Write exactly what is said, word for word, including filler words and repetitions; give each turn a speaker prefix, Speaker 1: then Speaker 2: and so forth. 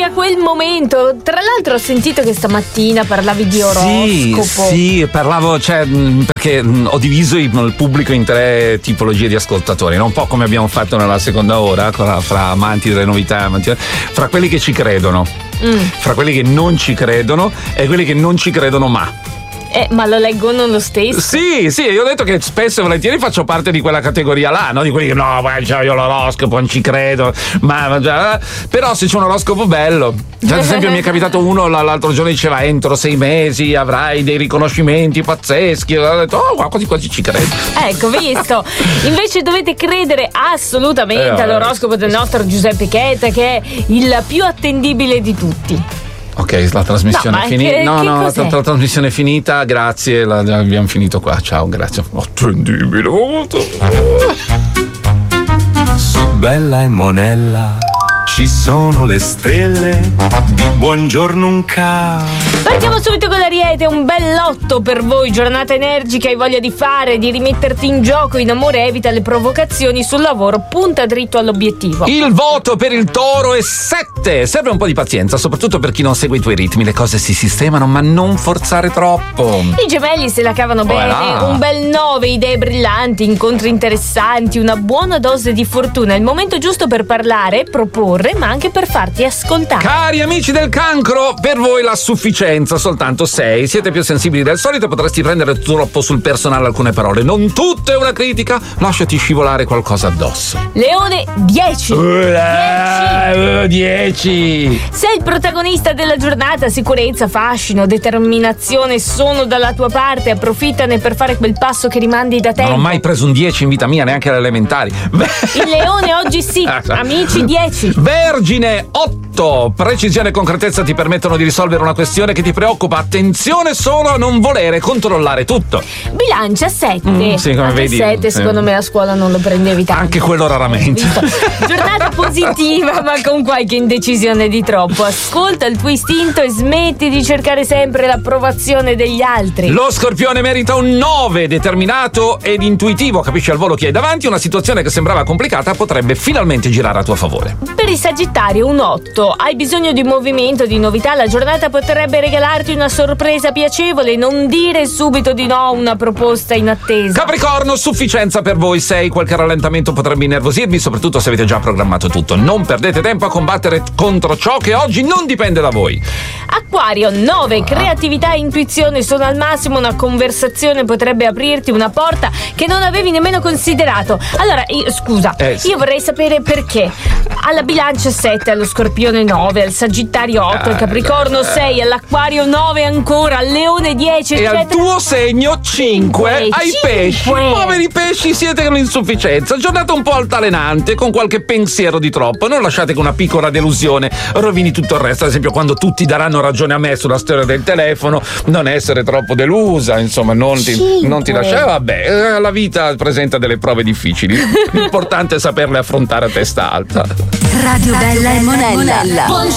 Speaker 1: a quel momento. Tra l'altro ho sentito che stamattina parlavi di oroscopo.
Speaker 2: Sì, sì, parlavo, cioè, perché ho diviso il pubblico in tre tipologie di ascoltatori, no? Un po' come abbiamo fatto nella seconda ora, fra amanti delle novità, fra quelli che ci credono, mm. fra quelli che non ci credono e quelli che non ci credono ma.
Speaker 1: Eh, ma lo leggono lo stesso?
Speaker 2: Sì, sì, io ho detto che spesso e volentieri faccio parte di quella categoria là, no? Di quelli che no, beh, cioè, io l'oroscopo non ci credo, ma, ma però se c'è un oroscopo bello, cioè, ad esempio mi è capitato uno l'altro giorno diceva entro sei mesi avrai dei riconoscimenti pazzeschi, ho detto oh, quasi quasi ci credo.
Speaker 1: Ecco, visto. Invece dovete credere assolutamente eh, all'oroscopo del nostro Giuseppe Chetta, che è il più attendibile di tutti.
Speaker 2: Ok, la trasmissione
Speaker 1: no,
Speaker 2: è finita.
Speaker 1: Che,
Speaker 2: no,
Speaker 1: che
Speaker 2: no, la, la, la trasmissione è finita, grazie, la, abbiamo finito qua. Ciao, grazie. Attendibile.
Speaker 3: Su Bella e Monella ci sono le stelle di buongiorno un caso.
Speaker 1: Partiamo subito con l'Ariete, un bel lotto per voi, giornata energica, hai voglia di fare, di rimetterti in gioco, in amore evita le provocazioni, sul lavoro punta dritto all'obiettivo.
Speaker 2: Il voto per il Toro è sette, serve un po' di pazienza, soprattutto per chi non segue i tuoi ritmi, le cose si sistemano ma non forzare troppo.
Speaker 1: I Gemelli se la cavano bene, voilà. Un bel nove, idee brillanti, incontri interessanti, una buona dose di fortuna, il momento giusto per parlare, proporre, ma anche per farti ascoltare.
Speaker 2: Cari amici del Cancro, per voi la sufficienza, soltanto sei. Siete più sensibili del solito, potresti prendere troppo sul personale alcune parole. Non tutto è una critica, lasciati scivolare qualcosa addosso.
Speaker 1: Leone, dieci.
Speaker 2: dieci.
Speaker 1: Sei il protagonista della giornata, sicurezza, fascino, determinazione sono dalla tua parte, approfittane per fare quel passo che rimandi da tempo.
Speaker 2: Non ho mai preso un dieci in vita mia, neanche alle elementari.
Speaker 1: Il Leone oggi sì, amici dieci.
Speaker 2: Vergine, otto. Precisione e concretezza ti permettono di risolvere una questione che ti preoccupa. Attenzione solo a non volere controllare tutto.
Speaker 1: Bilancia, sette.
Speaker 2: Mm, sì, come
Speaker 1: anche
Speaker 2: vedi.
Speaker 1: sette,
Speaker 2: sì.
Speaker 1: Secondo me a scuola non lo prendevi tanto.
Speaker 2: Anche quello raramente.
Speaker 1: Giornata positiva, ma con qualche indecisione di troppo. Ascolta il tuo istinto e smetti di cercare sempre l'approvazione degli altri.
Speaker 2: Lo Scorpione merita un nove, determinato ed intuitivo. Capisci al volo chi hai davanti. Una situazione che sembrava complicata potrebbe finalmente girare a tuo favore.
Speaker 1: Per il Sagittario un otto, hai bisogno di movimento, di novità, la giornata potrebbe regalarti una sorpresa piacevole, non dire subito di no a una proposta inattesa.
Speaker 2: Capricorno, sufficienza per voi sei, qualche rallentamento potrebbe innervosirvi, soprattutto se avete già programmato tutto. Non perdete tempo a combattere contro ciò che oggi non dipende da voi.
Speaker 1: Acquario, nove, creatività e intuizione sono al massimo, una conversazione potrebbe aprirti una porta che non avevi nemmeno considerato. Allora, io, scusa, eh, sì. io vorrei sapere perché alla Bilancia sette, allo Scorpione nove, al Sagittario otto, al Capricorno sei, all'Acquario nove ancora, al Leone dieci,
Speaker 2: e
Speaker 1: eccetera.
Speaker 2: al tuo segno cinque, ai pesci. Poveri pesci, siete con l'insufficienza. Giornata un po' altalenante, con qualche pensiero di troppo. Non lasciate che una piccola delusione rovini tutto il resto. Ad esempio, quando tutti daranno ragione a me sulla storia del telefono, non essere troppo delusa, insomma, non ti, non ti lasciare. Vabbè, la vita presenta delle prove difficili. L'importante è saperle affrontare a testa alta.
Speaker 4: Radio Bella e Monella.